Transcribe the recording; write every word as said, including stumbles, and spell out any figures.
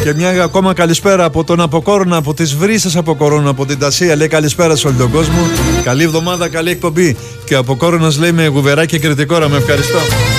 Και μια ακόμα καλησπέρα από τον Αποκόρονα, από τις Βρύσσες Αποκόρονα, από την Τασία. Λέει καλησπέρα σε όλο τον κόσμο. Καλή εβδομάδα, καλή εκπομπή. Και ο Αποκόρονας λέει με γουβεράκι κριτικόρα. Με ευχαριστώ.